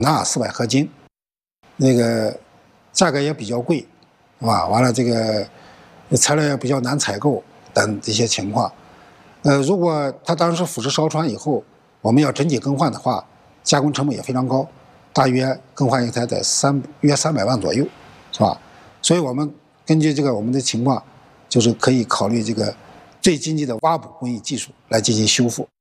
400合金，那个价格也比较贵，是吧？完了这个材料也比较难采购等这些情况。如果它当时腐蚀烧穿以后，我们要整体更换的话，加工成本也非常高，大约更换一台得约300万左右，是吧？所以我们根据这个我们的情况，就是可以考虑这个最经济的挖补工艺技术来进行修复。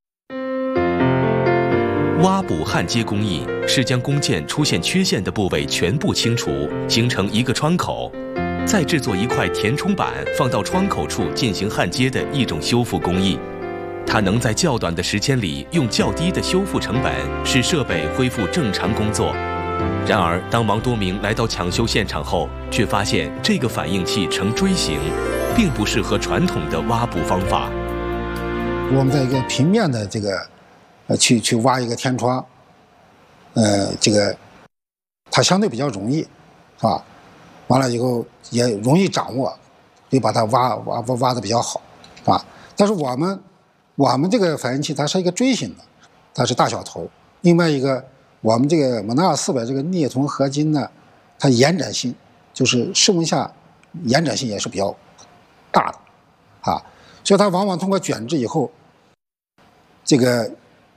挖补焊接工艺是将工件出现缺陷的部位全部清除，形成一个窗口，再制作一块填充板放到窗口处进行焊接的一种修复工艺。它能在较短的时间里用较低的修复成本使设备恢复正常工作。然而，当王多明来到抢修现场后，却发现这个反应器呈锥形，并不适合传统的挖补方法。 我们在一个平面的这个去挖一个天窗，这个它相对比较容易，是吧？完了以后也容易掌握，可以把它挖的比较好，是吧？但是我们这个反应器它是一个锥形的，它是大小头。另外一个，我们这个蒙纳400这个镍铜合金呢，它延展性就是室温下延展性也是比较大的，所以它往往通过卷制以后，这个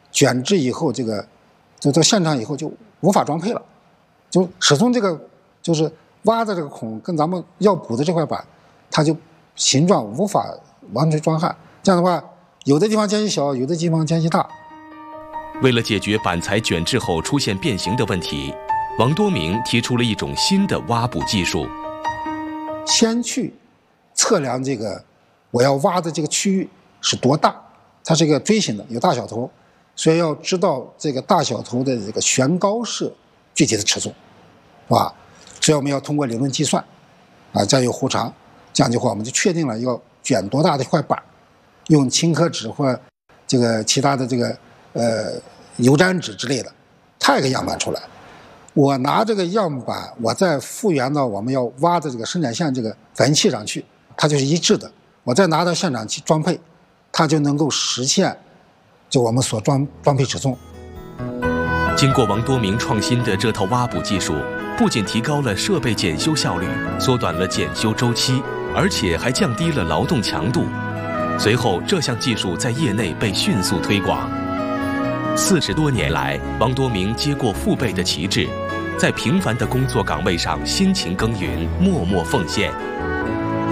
就到现场以后就无法装配了，就始终这个就是挖的这个孔跟咱们要补的这块板，它就形状无法完全装焊。这样的话，有的地方间隙小，有的地方间隙大。 为了解决板材卷制后出现变形的问题，王多明提出了一种新的挖补技术。 先去测量这个我要挖的这个区域是多大，它是一个锥形的，有大小头，所以要知道这个大小头的这个悬高是具体的尺寸，是吧？所以我们要通过理论计算，再有弧长，这样的话我们就确定了要卷多大的一块板，用轻壳纸或这个其他的这个油毡纸之类的套一个样板出来。我拿这个样板，我再复原到我们要挖的这个生产线这个反应器上去，它就是一致的。我再拿到现场去装配，它就能够实现就我们所装配尺寸。 经过王多明创新的这套挖补技术，不仅提高了设备检修效率，缩短了检修周期，而且还降低了劳动强度。随后，这项技术在业内被迅速推广。40多年来，王多明接过父辈的旗帜，在平凡的工作岗位上辛勤耕耘，默默奉献，